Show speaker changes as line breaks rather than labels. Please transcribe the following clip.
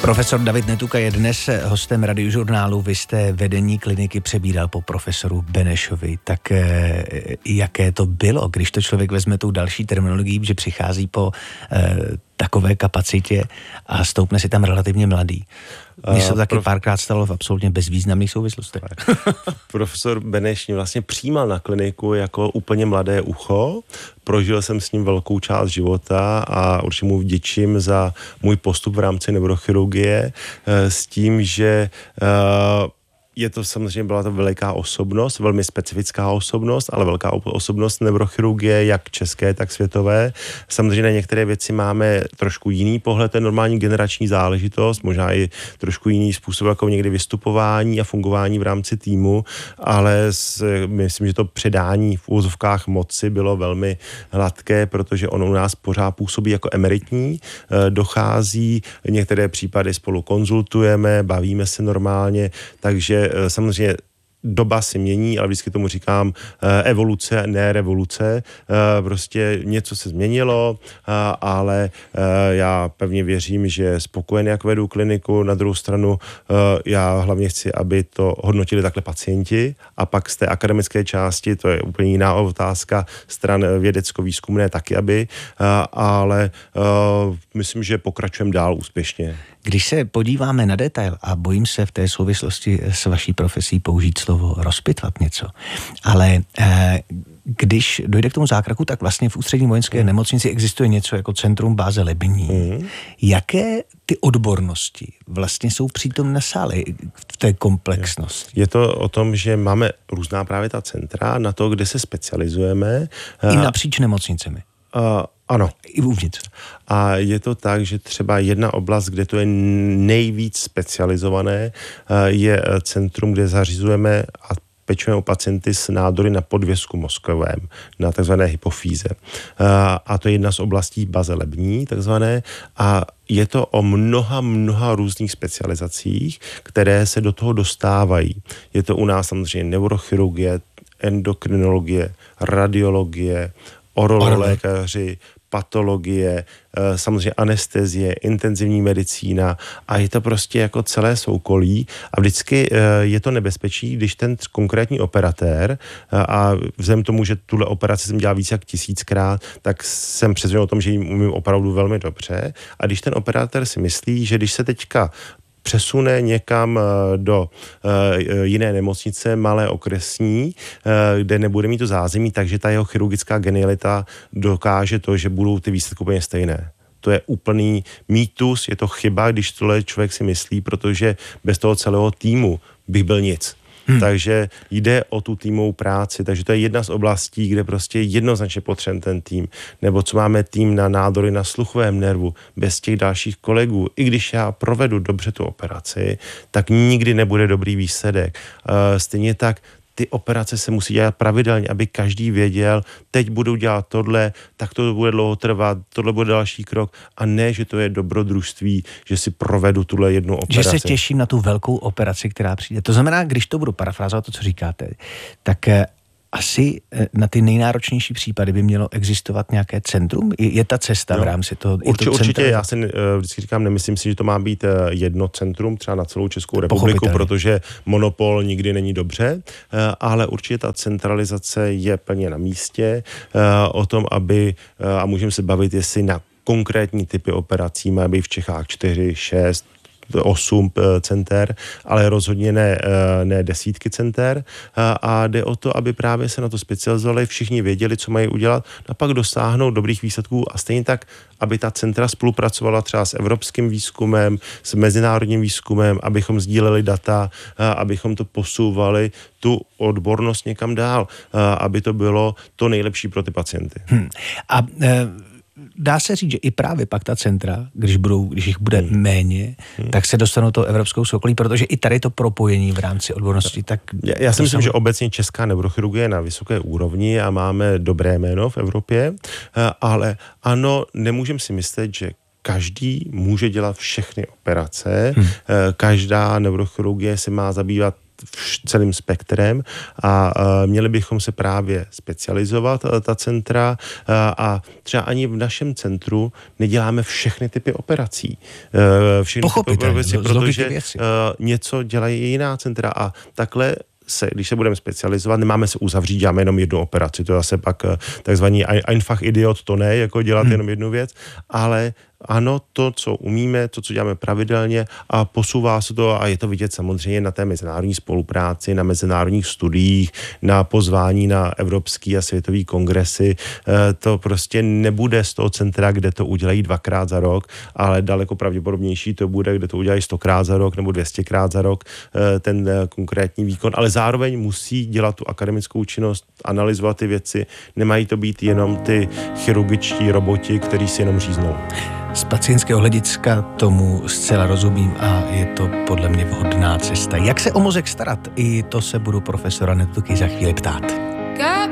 Profesor David Netuka je dnes hostem Radiožurnálu. Vy jste vedení kliniky přebíral po profesoru Benešovi. Tak jaké to bylo, když to člověk vezme tou další terminologií, že přichází po takové kapacitě a stoupne si tam relativně mladý? Mně se to taky párkrát stalo v absolutně bezvýznamných souvislostech.
Profesor Beneš mě vlastně přijímal na kliniku jako úplně mladé ucho. Prožil jsem s ním velkou část života a určitě mu vděčím za můj postup v rámci neurochirurgie s tím, že je to samozřejmě, byla to veliká osobnost, velmi specifická osobnost, ale velká osobnost neurochirurgie, jak české, tak světové. Samozřejmě na některé věci máme trošku jiný pohled, to je normální generační záležitost, možná i trošku jiný způsob jako někdy vystupování a fungování v rámci týmu, ale myslím, že to předání v úvozovkách moci bylo velmi hladké, protože on u nás pořád působí jako emeritní, dochází, některé případy spolu konzultujeme, bavíme se normálně, takže samozřejmě doba se mění, ale vždycky tomu říkám evoluce, ne revoluce. Prostě něco se změnilo, ale já pevně věřím, že spokojeně jak vedu kliniku. Na druhou stranu já hlavně chci, aby to hodnotili takhle pacienti a pak z té akademické části, to je úplně jiná otázka, stran vědecko-výzkumné taky, ale myslím, že pokračujeme dál úspěšně.
Když se podíváme na detail, a bojím se v té souvislosti s vaší profesí použít slovo rozpitvat něco, ale když dojde k tomu zákroku, tak vlastně v Ústřední vojenské nemocnici existuje něco jako Centrum Báze Lební. Jaké ty odbornosti vlastně jsou přítomné na sále v té komplexnosti?
Je to o tom, že máme různá právě ta centra na to, kde se specializujeme.
I napříč nemocnicemi.
Ano.
I uvnitř.
A je to tak, že třeba jedna oblast, kde to je nejvíc specializované, je centrum, kde zařizujeme a pečujeme o pacienty s nádory na podvězku mozkovém, na takzvané hypofýze. A to je jedna z oblastí Báze Lební, takzvané, a je to o mnoha různých specializacích, které se do toho dostávají. Je to u nás samozřejmě neurochirurgie, endokrinologie, radiologie, lékaři, patologie, samozřejmě anestezie, intenzivní medicína a je to prostě jako celé soukolí a vždycky je to nebezpečí, když ten konkrétní operatér a vzhledem tomu, že tuhle operaci jsem dělal víc jak 1000krát, tak jsem přesvědčen o tom, že ji umím opravdu velmi dobře a když ten operatér si myslí, že když se teďka přesune někam do jiné nemocnice, malé okresní, kde nebude mít to zázemí, takže ta jeho chirurgická genialita dokáže to, že budou ty výsledky úplně stejné. To je úplný mýtus, je to chyba, když tohle člověk si myslí, protože bez toho celého týmu bych byl nic. Takže jde o tu týmovou práci, takže to je jedna z oblastí, kde prostě jednoznačně potřebujeme ten tým. Nebo co máme tým na nádory na sluchovém nervu, bez těch dalších kolegů. I když já provedu dobře tu operaci, tak nikdy nebude dobrý výsledek. Stejně tak ty operace se musí dělat pravidelně, aby každý věděl, teď budu dělat tohle, tak to bude dlouho trvat, tohle bude další krok a ne, že to je dobrodružství, že si provedu tuhle jednu operaci.
Že se těším na tu velkou operaci, která přijde. To znamená, když to budu parafrázovat to, co říkáte, tak asi na ty nejnáročnější případy by mělo existovat nějaké centrum? Je ta cesta v rámci toho?
Určitě, já si vždycky říkám, nemyslím si, že to má být jedno centrum třeba na celou Českou republiku, protože monopol nikdy není dobře, ale určitě ta centralizace je plně na místě o tom, aby, a můžeme se bavit, jestli na konkrétní typy operací má být v Čechách 4, 6, 8 center, ale rozhodně ne desítky center a jde o to, aby právě se na to specializovali, všichni věděli, co mají udělat a pak dosáhnout dobrých výsledků a stejně tak, aby ta centra spolupracovala třeba s evropským výzkumem, s mezinárodním výzkumem, abychom sdíleli data, abychom to posouvali, tu odbornost někam dál, aby to bylo to nejlepší pro ty pacienty.
Dá se říct, že i právě pak ta centra, když jich bude méně, tak se dostanou to evropskou soukolí, protože i tady to propojení v rámci odbornosti. Tak
já si myslím, že obecně česká neurochirurgie je na vysoké úrovni a máme dobré jméno v Evropě, ale ano, nemůžeme si myslet, že každý může dělat všechny operace, každá neurochirurgie se má zabývat celým spektrem a měli bychom se právě specializovat, ta centra, a třeba ani v našem centru neděláme všechny typy operací. Všechny typy operací, protože něco dělají jiná centra a takhle když se budeme specializovat, nemáme se uzavřít, děláme jenom jednu operaci, to je zase pak takzvaný einfach idiot, to ne, jako dělat jenom jednu věc, ale ano, to, co umíme, to, co děláme pravidelně a posouvá se to a je to vidět samozřejmě na té mezinárodní spolupráci, na mezinárodních studiích, na pozvání na evropský a světový kongresy. To prostě nebude z toho centra, kde to udělají 2krát za rok, ale daleko pravděpodobnější to bude, kde to udělají 100krát za rok nebo 200krát za rok, ten konkrétní výkon, ale zároveň musí dělat tu akademickou činnost, analyzovat ty věci, nemají to být jenom ty chirurgičtí roboti, kteří si jenom říznou.
Z pacientského hlediska tomu zcela rozumím a je to podle mě vhodná cesta. Jak se o mozek starat? I to se budu profesora Netuky za chvíli ptát.